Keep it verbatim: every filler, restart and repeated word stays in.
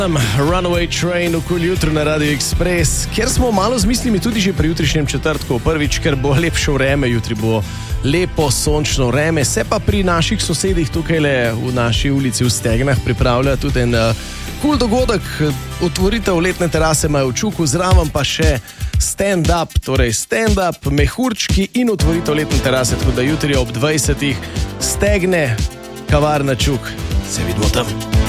Runaway Train okoli jutro na Radio Express, kjer smo malo z mislimi tudi že pri jutrišnjem četrtku. Prvič, ker bo lepše vreme, jutri bo lepo sončno vreme, se pa pri naših sosedih tukaj le v naši ulici v Stegnah pripravlja tudi en uh, cool dogodek, otvoritev letne terase Majovčuku, zraven pa še stand-up, torej stand-up, mehurčki in otvoritev letne terase, tako da jutri ob dvajsetih Stegne, kavarna Čuk. Se vidimo tam.